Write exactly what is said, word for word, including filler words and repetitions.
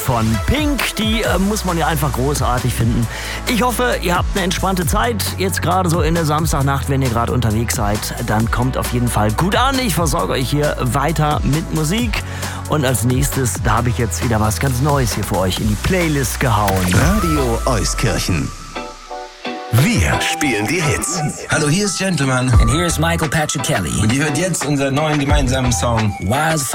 Von Pink, die äh, muss man ja einfach großartig finden. Ich hoffe, ihr habt eine entspannte Zeit, jetzt gerade so in der Samstagnacht, wenn ihr gerade unterwegs seid, dann kommt auf jeden Fall gut an. Ich versorge euch hier weiter mit Musik und als nächstes, da habe ich jetzt wieder was ganz Neues hier für euch in die Playlist gehauen. Radio Euskirchen. Wir spielen die Hits. Hallo, hier ist Gentleman. And here is Michael Patrick Kelly. Und ihr hört jetzt unseren neuen gemeinsamen Song Wildfire.